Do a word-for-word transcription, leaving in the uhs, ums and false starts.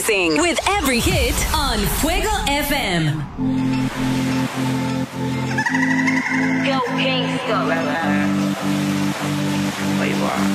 Rising with every hit on Fuego F M. Go Gangsta. Where you are.